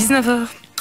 19h.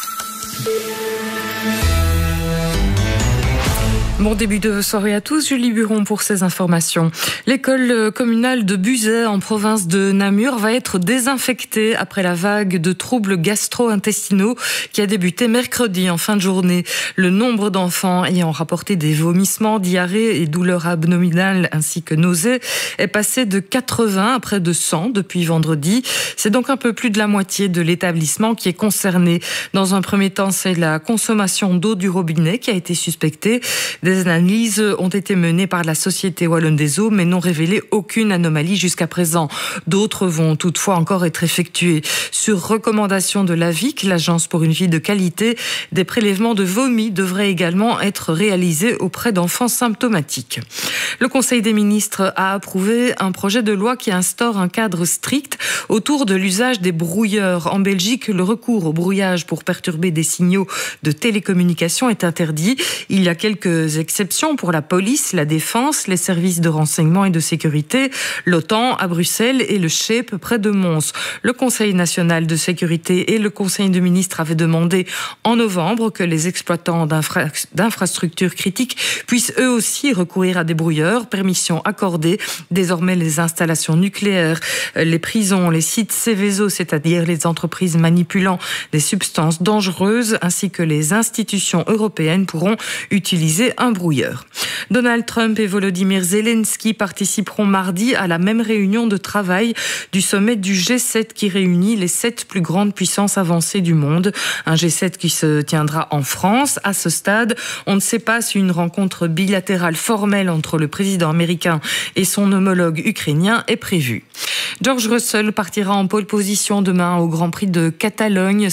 Bon début de soirée à tous, Julie Buron pour ces informations. L'école communale de Buzet en province de Namur va être désinfectée après la vague de troubles gastro-intestinaux qui a débuté mercredi en fin de journée. Le nombre d'enfants ayant rapporté des vomissements, diarrhées et douleurs abdominales ainsi que nausées est passé de 80 à près de 100 depuis vendredi. C'est donc un peu plus de la moitié de l'établissement qui est concerné. Dans un premier temps, c'est la consommation d'eau du robinet qui a été suspectée. Des analyses ont été menées par la Société Wallonne des Eaux, mais n'ont révélé aucune anomalie jusqu'à présent. D'autres vont toutefois encore être effectuées. Sur recommandation de l'AVIC, l'Agence pour une vie de qualité, des prélèvements de vomi devraient également être réalisés auprès d'enfants symptomatiques. Le Conseil des ministres a approuvé un projet de loi qui instaure un cadre strict autour de l'usage des brouilleurs. En Belgique, le recours au brouillage pour perturber des signaux de télécommunication est interdit. Il y a quelques exceptions pour la police, la défense, les services de renseignement et de sécurité, l'OTAN à Bruxelles et le CHEP près de Mons. Le Conseil national de sécurité et le Conseil des ministres avaient demandé en novembre que les exploitants d'infrastructures critiques puissent eux aussi recourir à des brouilleurs. Permission accordée. Désormais, les installations nucléaires, les prisons, les sites Seveso, c'est-à-dire les entreprises manipulant des substances dangereuses, ainsi que les institutions européennes pourront utiliser un brouilleur. Donald Trump et Volodymyr Zelensky participeront mardi à la même réunion de travail du sommet du G7 qui réunit les 7 plus grandes puissances avancées du monde. Un G7 qui se tiendra en France. À ce stade, on ne sait pas si une rencontre bilatérale formelle entre le président américain et son homologue ukrainien est prévue. George Russell partira en pole position demain au Grand Prix de Catalogne.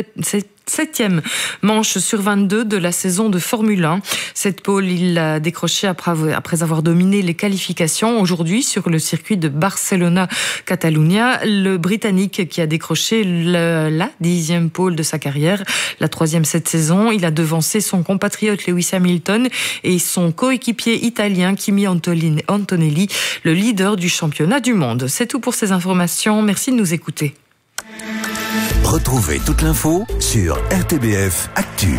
7e manche sur 22 de la saison de Formule 1. Cette pole, il l'a décrochée après avoir dominé les qualifications. Aujourd'hui, sur le circuit de Barcelona-Catalunya, le Britannique qui a décroché la 10e pole de sa carrière, la 3e cette saison. Il a devancé son compatriote Lewis Hamilton et son coéquipier italien Kimi Antonelli, le leader du championnat du monde. C'est tout pour ces informations. Merci de nous écouter. Retrouvez toute l'info sur RTBF Actu.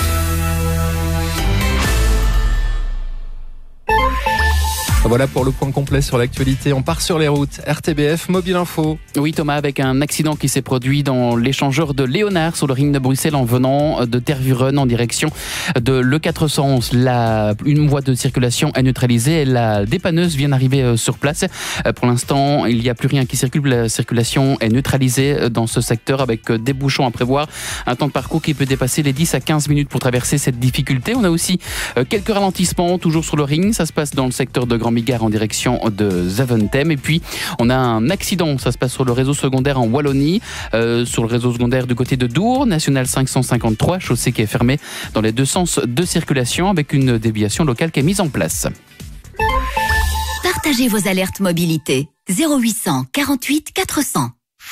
Voilà pour le point complet sur l'actualité. On part sur les routes. RTBF Mobile Info. Oui Thomas, avec un accident qui s'est produit dans l'échangeur de Léonard sur le ring de Bruxelles en venant de Tervuren en direction de l'E411. Une voie de circulation est neutralisée et la dépanneuse vient d'arriver sur place. Pour l'instant, il n'y a plus rien qui circule. La circulation est neutralisée dans ce secteur avec des bouchons à prévoir. Un temps de parcours qui peut dépasser les 10 à 15 minutes pour traverser cette difficulté. On a aussi quelques ralentissements toujours sur le ring. Ça se passe dans le secteur de Grand-Migard en direction de Zaventem. Et puis, on a un accident. Ça se passe sur le réseau secondaire en Wallonie. Sur le réseau secondaire du côté de Dour, national 553, chaussée qui est fermée dans les deux sens de circulation avec une déviation locale qui est mise en place. Partagez vos alertes mobilité. 0800 48 400.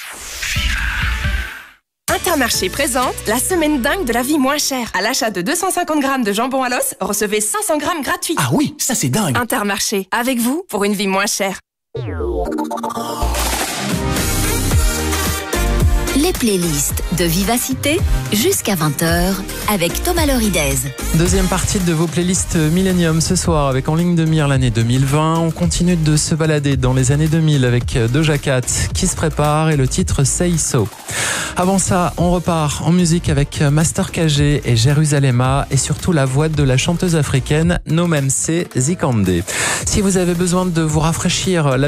Intermarché présente la semaine dingue de la vie moins chère. À l'achat de 250 grammes de jambon à l'os, recevez 500 grammes gratuits. Ah oui, ça c'est dingue. Intermarché, avec vous pour une vie moins chère. Les playlists de Vivacité jusqu'à 20h avec Thomas Loridez. Deuxième partie de vos playlists Millennium ce soir avec En ligne de mire l'année 2020. On continue de se balader dans les années 2000 avec Doja Cat qui se prépare et le titre Say So. Avant ça, on repart en musique avec Master KG et Jérusalema et surtout la voix de la chanteuse africaine Nomemse Zikande. Si vous avez besoin de vous rafraîchir la